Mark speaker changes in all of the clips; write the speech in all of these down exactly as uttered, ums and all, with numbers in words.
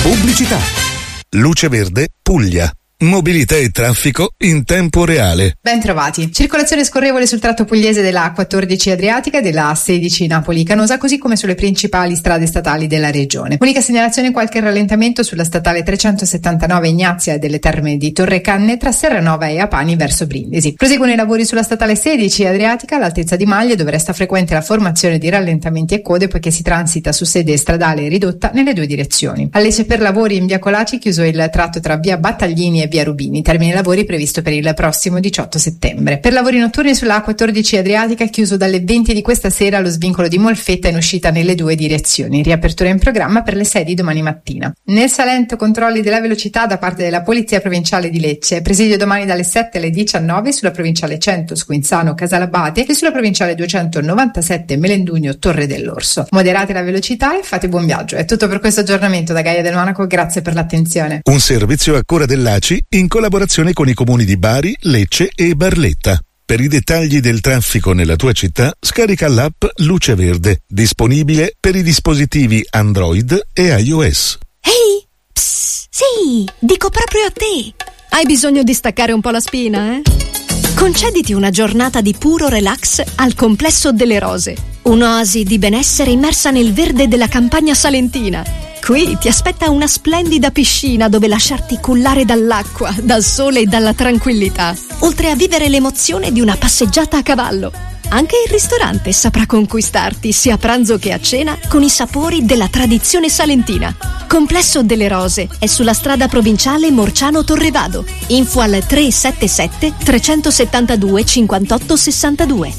Speaker 1: Pubblicità. Luce Verde, Puglia. Mobilità e traffico in tempo reale.
Speaker 2: Ben trovati. Circolazione scorrevole sul tratto pugliese della A quattordici Adriatica e della A sedici Napoli-Canosa, così come sulle principali strade statali della regione. Unica segnalazione: qualche rallentamento sulla statale trecentosettantanove Ignazia e delle Terme di Torrecanne tra Serranova e Apani verso Brindisi. Proseguono i lavori sulla statale sedici Adriatica all'altezza di Maglie, dove resta frequente la formazione di rallentamenti e code poiché si transita su sede stradale ridotta nelle due direzioni. A Lecce per lavori in via Colaci, chiuso il tratto tra via Battaglini e via Rubini, termine lavori previsto per il prossimo diciotto settembre. Per lavori notturni sulla A quattordici Adriatica, chiuso dalle venti di questa sera lo svincolo di Molfetta in uscita nelle due direzioni. Riapertura in programma per le sei di domani mattina. Nel Salento, controlli della velocità da parte della Polizia Provinciale di Lecce. Presidio domani dalle sette alle diciannove sulla provinciale cento Squinzano Casalabate e sulla provinciale duecentonovantasette Melendugno Torre dell'Orso. Moderate la velocità e fate buon viaggio. È tutto per questo aggiornamento da Gaia del Monaco, grazie per l'attenzione.
Speaker 1: Un servizio a cura dell'A C I in collaborazione con i comuni di Bari, Lecce e Barletta. Per i dettagli del traffico nella tua città, scarica l'app Luce Verde, disponibile per i dispositivi Android e iOS.
Speaker 3: Ehi, psst, sì, dico proprio a te. Hai bisogno di staccare un po' la spina, eh? Concediti una giornata di puro relax al Complesso delle Rose, un'oasi di benessere immersa nel verde della campagna salentina. Qui ti aspetta una splendida piscina dove lasciarti cullare dall'acqua, dal sole e dalla tranquillità, oltre a vivere l'emozione di una passeggiata a cavallo. Anche il ristorante saprà conquistarti, sia a pranzo che a cena, con i sapori della tradizione salentina. Complesso delle Rose è sulla strada provinciale Morciano-Torrevado. Info al tre sette sette tre sette due cinque otto sei due.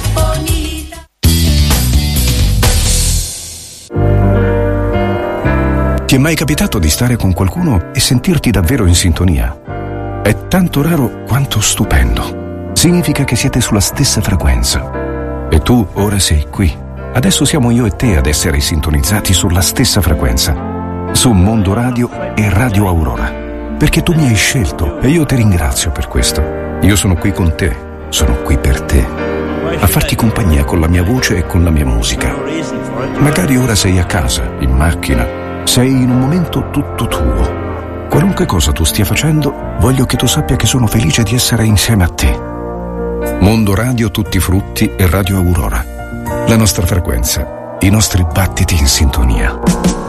Speaker 4: Ti è mai capitato di stare con qualcuno e sentirti davvero in sintonia? È tanto raro quanto stupendo. Significa che siete sulla stessa frequenza. E tu ora sei qui. Adesso siamo io e te ad essere sintonizzati sulla stessa frequenza. Su Mondo Radio e Radio Aurora. Perché tu mi hai scelto e io ti ringrazio per questo. Io sono qui con te. Sono qui per te. A farti compagnia con la mia voce e con la mia musica. Magari ora sei a casa, in macchina. Sei in un momento tutto tuo. Qualunque cosa tu stia facendo, voglio che tu sappia che sono felice di essere insieme a te. Mondo Radio Tutti Frutti e Radio Aurora. La nostra frequenza, i nostri battiti in sintonia.